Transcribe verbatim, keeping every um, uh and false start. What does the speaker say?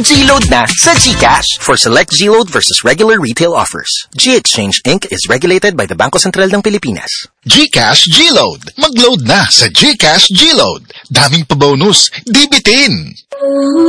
G-Load na sa GCash. For select G-Load versus regular retail offers. G-Exchange Incorporated is regulated by the Bangko Sentral ng Pilipinas. GCash G-Load. Mag-load na sa GCash G-Load. Daming pa-bonus. Di bitin!